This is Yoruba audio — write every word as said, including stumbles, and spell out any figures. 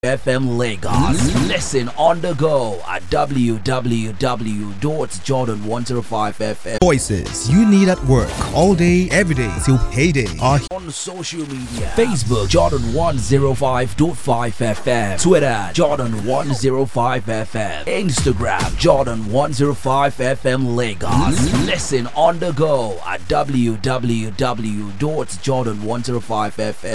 F M Lagos. Listen on the go at w w w dot jordan one oh five f m. Voices you need at work all day, every day till payday are On social media, Facebook Jordan one oh five point five F M, Twitter Jordan one oh five F M, Instagram Jordan one oh five F M Lagos. Listen on the go at w w w dot jordan one oh five f m.